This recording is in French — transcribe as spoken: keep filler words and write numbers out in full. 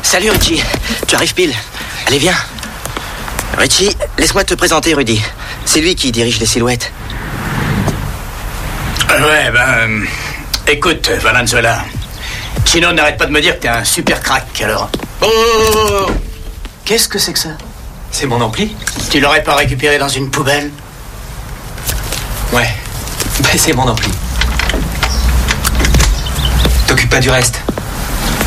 Salut Richie, tu arrives pile. Allez, viens. Richie, laisse-moi te présenter Rudy. C'est lui qui dirige les silhouettes. Ouais, ben... Écoute, Valenzuela, Chino n'arrête pas de me dire que t'es un super crack, alors... Oh, oh, oh, oh. Qu'est-ce que c'est que ça? C'est mon ampli? Tu l'aurais pas récupéré dans une poubelle? Ouais, ben c'est mon ampli. T'occupe pas du reste.